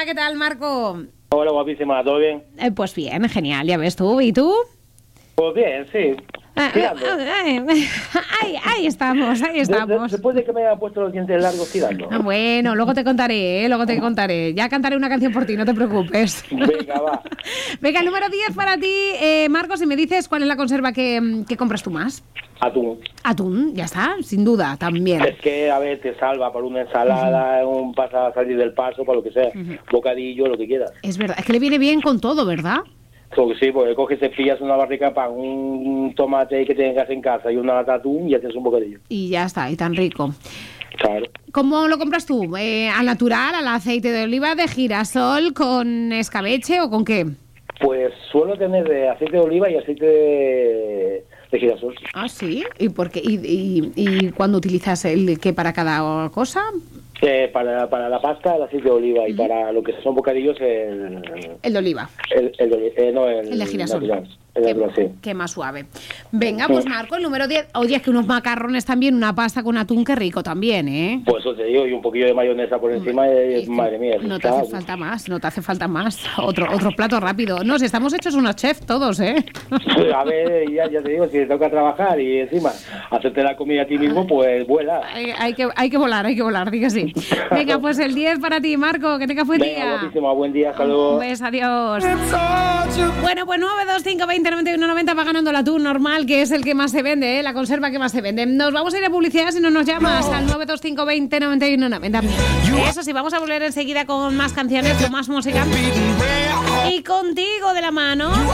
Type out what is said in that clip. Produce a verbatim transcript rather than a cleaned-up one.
¿qué tal, Marco? Hola, guapísima, ¿todo bien? Eh, pues bien, genial, ya ves tú. ¿Y tú? Pues bien, sí. Tirando. Ahí, ahí estamos, ahí estamos. De, de, después de que me haya puesto los dientes largos, tirando. Bueno, luego te contaré, ¿eh? luego te contaré. Ya cantaré una canción por ti, no te preocupes. Venga, va. Venga, el número diez para ti, eh, Marcos, y me dices cuál es la conserva que, que compras tú más. Atún. Atún, ya está, sin duda, también. Es que, a ver, te salva para una ensalada, uh-huh. un para salir del paso, para lo que sea. Uh-huh. Bocadillo, lo que quieras. Es verdad, es que le viene bien con todo, ¿verdad? Porque sí, porque coges, te pillas una barrica de pan, un tomate que tengas en casa y una lata de atún y haces un bocadillo. Y ya está, y tan rico. Claro. ¿Cómo lo compras tú? Eh, ¿Al natural, al aceite de oliva, de girasol, con escabeche o con qué? Pues suelo tener de aceite de oliva y aceite de, de girasol. Ah, ¿sí? ¿Y por qué? ¿Y, y, y cuándo utilizas el qué para cada cosa? Eh, para, para la pasta, el aceite de oliva, uh-huh. y para lo que son bocadillos, el... El de oliva. El, el, el, eh, no, el, el de girasol. El, el qué, natural, sí. Qué más suave. Venga, pues Marco, el número diez. Oye, es que unos macarrones también, una pasta con atún, qué rico también, ¿eh? Pues eso te digo, y un poquillo de mayonesa por encima, y, madre mía. No te hace falta más, no te hace falta más. Otro otro plato rápido. Nos estamos hechos unos chefs todos, ¿eh? A ver, ya, ya te digo, si te toca trabajar y encima hacerte la comida a ti mismo, pues vuela. Hay, hay, que, hay que volar, hay que volar, diga sí. Venga, pues el diez para ti, Marco, que tengas buen Venga, día. Guapísima, buen día, saludos. Un beso, adiós. Bueno, pues nueve dos cinco veinte noventa y uno noventa va ganando el atún normal, que es el que más se vende, ¿eh? La conserva que más se vende. Nos vamos a ir a publicidad si no nos llamas al nueve dos cinco veinte noventa y uno noventa. Eso sí, vamos a volver enseguida con más canciones, con más música. Y contigo de la mano.